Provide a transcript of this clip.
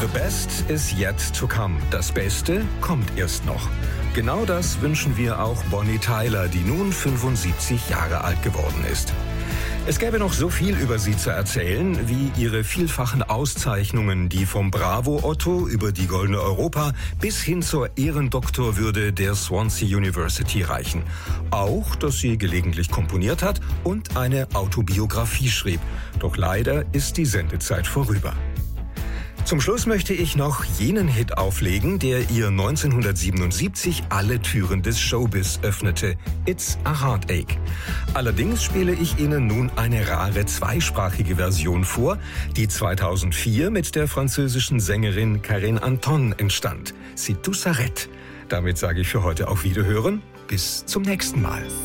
The best is yet to come. Das Beste kommt erst noch. Genau das wünschen wir auch Bonnie Tyler, die nun 75 Jahre alt geworden ist. Es gäbe noch so viel über sie zu erzählen, wie ihre vielfachen Auszeichnungen, die vom Bravo Otto über die Goldene Europa bis hin zur Ehrendoktorwürde der Swansea University reichen. Auch, dass sie gelegentlich komponiert hat und eine Autobiografie schrieb. Doch leider ist die Sendezeit vorüber. Zum Schluss möchte ich noch jenen Hit auflegen, der ihr 1977 alle Türen des Showbiz öffnete. It's a Heartache. Allerdings spiele ich Ihnen nun eine rare zweisprachige Version vor, die 2004 mit der französischen Sängerin Karine Anton entstand. Si tu s'arrêtes. Damit sage ich für heute auf Wiederhören. Bis zum nächsten Mal.